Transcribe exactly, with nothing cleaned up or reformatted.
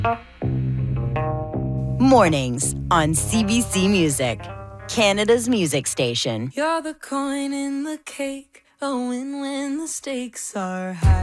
Mornings on C B C Music, Canada's music station. You're the coin in the cake, a win when the stakes are high.